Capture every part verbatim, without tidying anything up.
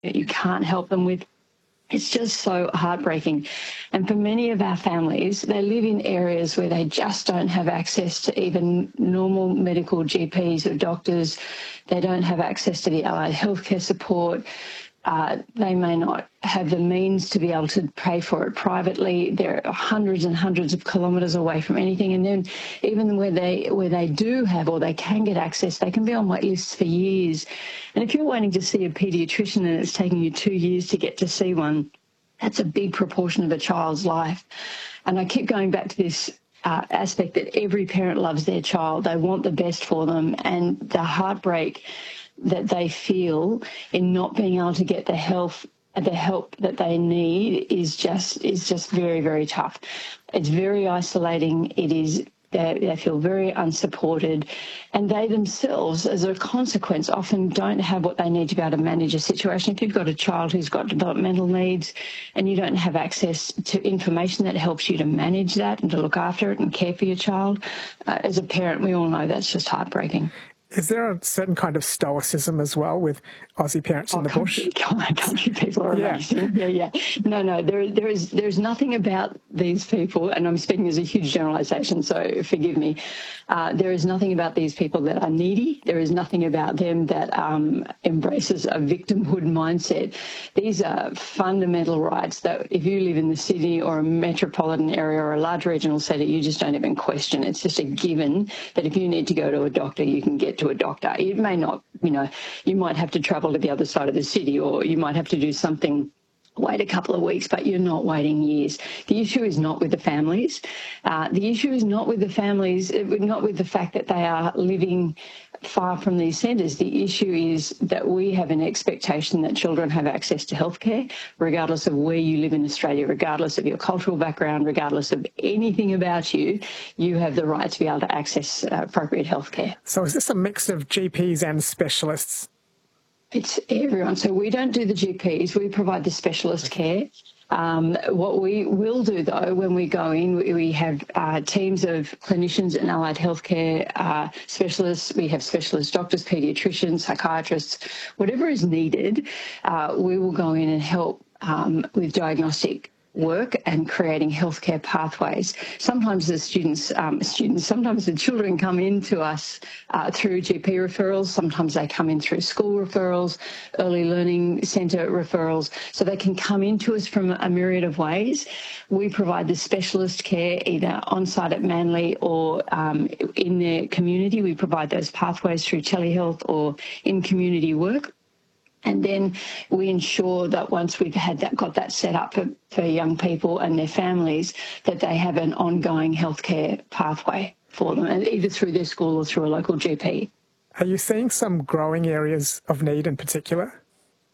that you can't help them with. It's just so heartbreaking. And for many of our families, they live in areas where they just don't have access to even normal medical G Ps or doctors. They don't have access to the allied healthcare support. Uh, they may not have the means to be able to pay for it privately. They're hundreds and hundreds of kilometres away from anything. And then even where they where they do have or they can get access, they can be on wait lists for years. And if you're waiting to see a paediatrician and it's taking you two years to get to see one, that's a big proportion of a child's life. And I keep going back to this uh, aspect that every parent loves their child. They want the best for them, and the heartbreak that they feel in not being able to get the health, the help that they need is just is just very, very tough. It's very isolating. It is. They, they feel very unsupported, and they themselves, as a consequence, often don't have what they need to be able to manage a situation. If you've got a child who's got developmental needs and you don't have access to information that helps you to manage that and to look after it and care for your child, uh, as a parent, we all know that's just heartbreaking. Is there a certain kind of stoicism as well with Aussie parents oh, in the country, bush? Country people are yeah. amazing. Yeah, yeah. No, no, there, there is there's nothing about these people, and I'm speaking as a huge generalisation, so forgive me. Uh, there is nothing about these people that are needy. There is nothing about them that um, embraces a victimhood mindset. These are fundamental rights that if you live in the city or a metropolitan area or a large regional centre, you just don't even question. It's just a given that if you need to go to a doctor, you can get to a doctor. It may not, you know, you might have to travel to the other side of the city, or you might have to do something, wait a couple of weeks, but you're not waiting years. The issue is not with the families. Uh, the issue is not with the families, not with the fact that they are living far from these centres. The issue is that we have an expectation that children have access to healthcare, regardless of where you live in Australia, regardless of your cultural background, regardless of anything about you, you have the right to be able to access uh, appropriate healthcare. So is this a mix of G Ps and specialists? It's everyone. So we don't do the G Ps, we provide the specialist care. Um, what we will do, though, when we go in, we, we have uh, teams of clinicians and allied healthcare uh, specialists. We have specialist doctors, paediatricians, psychiatrists, whatever is needed. Uh, we will go in and help um, with diagnostic work and creating healthcare pathways. Sometimes the students, um, students, sometimes the children come in to us uh, through G P referrals. Sometimes they come in through school referrals, early learning centre referrals. So they can come into us from a myriad of ways. We provide the specialist care either on-site at Manly or um, in their community. We provide those pathways through telehealth or in community work. And then we ensure that once we've had that, got that set up for, for young people and their families, that they have an ongoing healthcare pathway for them, either through their school or through a local G P. Are you seeing some growing areas of need in particular?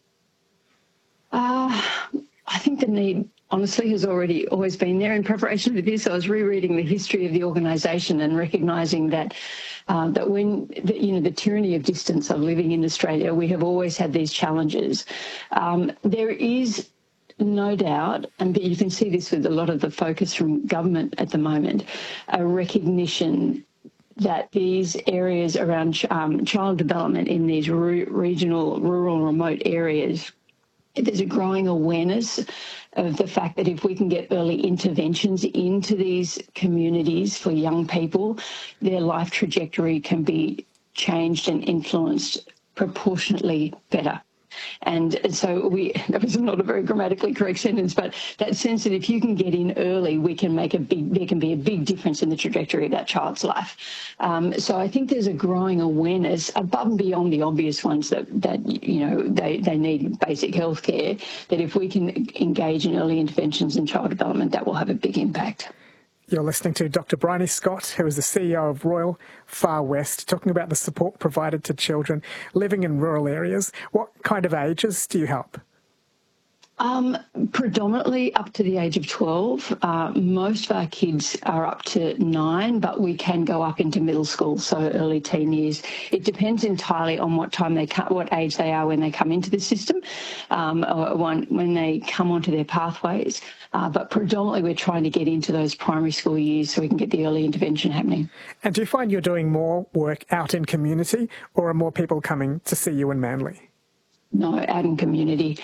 Uh, I think the need, honestly, has already always been there. In preparation for this, I was rereading the history of the organisation and recognising that uh, that when, the, you know, the tyranny of distance of living in Australia, we have always had these challenges. Um, there is no doubt, and you can see this with a lot of the focus from government at the moment, a recognition that these areas around um, child development in these re regional, rural, remote areas, there's a growing awareness of the fact that if we can get early interventions into these communities for young people, their life trajectory can be changed and influenced proportionately better. And so we, that was not a very grammatically correct sentence, but that sense that if you can get in early, we can make a big, there can be a big difference in the trajectory of that child's life. Um, so I think there's a growing awareness above and beyond the obvious ones that, that you know, they, they need basic health care, that if we can engage in early interventions in child development, that will have a big impact. You're listening to Doctor Bryony Scott, who is the C E O of Royal Far West, talking about the support provided to children living in rural areas. What kind of ages do you help? Um, predominantly up to the age of twelve. Uh, most of our kids are up to nine, but we can go up into middle school, so early teen years. It depends entirely on what time they come, what age they are when they come into the system, um, or when, when they come onto their pathways. Uh, but predominantly we're trying to get into those primary school years so we can get the early intervention happening. And do you find you're doing more work out in community, or are more people coming to see you in Manly? No, out in community.